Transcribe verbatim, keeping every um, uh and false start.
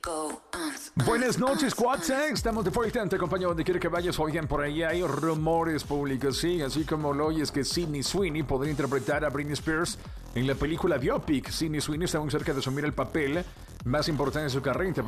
Buenas noches, Quatsex. Estamos de vuelta. Te acompaño donde quiera que vayas. Oigan, por ahí hay rumores públicos, sí, así como lo oyes, que Sydney Sweeney podría interpretar a Britney Spears en la película biopic. Sydney Sweeney está muy cerca de asumir el papel más importante de su carrera,